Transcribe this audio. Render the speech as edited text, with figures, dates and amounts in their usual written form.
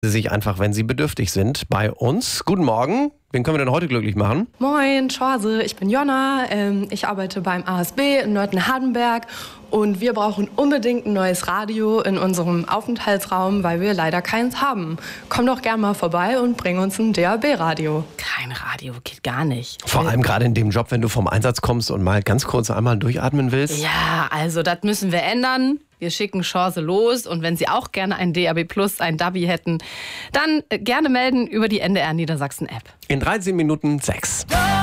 Sie sich einfach, wenn Sie bedürftig sind, bei uns. Guten Morgen. Wen können wir denn heute glücklich machen? Moin, Chance, ich bin Jonna. Ich arbeite beim ASB in Nörten-Hardenberg und wir brauchen unbedingt ein neues Radio in unserem Aufenthaltsraum, weil wir leider keins haben. Komm doch gern mal vorbei und bring uns ein DAB-Radio. Kein Radio, geht gar nicht. Vor allem gerade in dem Job, wenn du vom Einsatz kommst und mal ganz kurz einmal durchatmen willst. Ja, also das müssen wir ändern. Wir schicken Chance los und wenn Sie auch gerne ein DAB+, ein Dabi hätten, dann gerne melden über die NDR Niedersachsen App. In 13 Minuten 6.